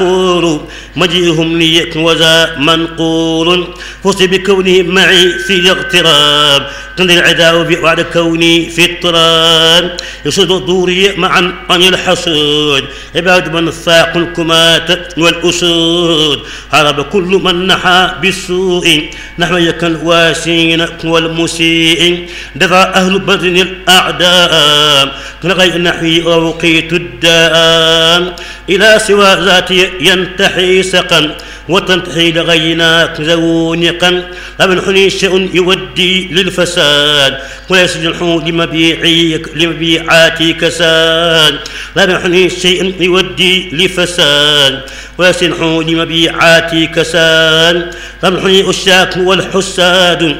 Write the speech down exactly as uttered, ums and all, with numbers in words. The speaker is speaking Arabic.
معقول مجيئهم لي وذا منقول فزت بكونهم معي في الاغتراب قل العداء بعد كوني في اضطراب يصد دوري معا عن الحسود عباد من فاق الكمات والأسود هرب كل من نحى بالسوء نحويك الواسين والمسيء دفع أهل بدر الأعداء لغير نحوي ووقيت الداء إلى سوى ذاتي ينتحي سقا وتنتحي لغيناك ذونقا لمن حني شيء يودي للفساد ويسجنحوا لمبيعي لمبيعاتي كساد لمن حني شيء يودي لفساد ويسنحوا لمبيعاتي كساد لمن حني الشاك والحساد